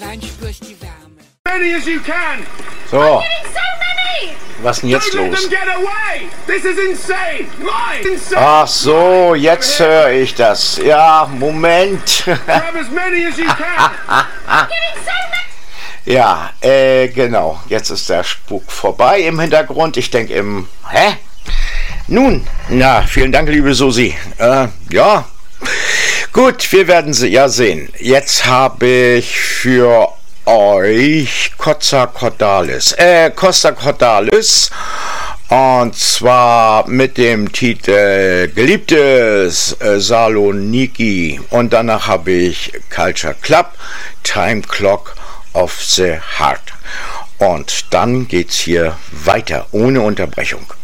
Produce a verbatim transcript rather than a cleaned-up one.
Rein spürst die Wärme. Many as you can. So, So many! was ist denn jetzt Don't let los? them get away. This is insane. Mine. Insane. Ach so, jetzt höre ich das. Ja, Moment. Grab as many as you can. Getting so many! Ja, äh, genau. Jetzt ist der Spuk vorbei im Hintergrund. Ich denke im... Hä? Nun, na, vielen Dank, liebe Susi. Äh, ja. Gut, wir werden sie ja sehen. Jetzt habe ich für euch Costa Cordalis. Äh, Costa Cordalis. Und zwar mit dem Titel Geliebtes äh, Saloniki. Und danach habe ich Culture Club, Time Clock of the Heart. Und dann geht's hier weiter, ohne Unterbrechung.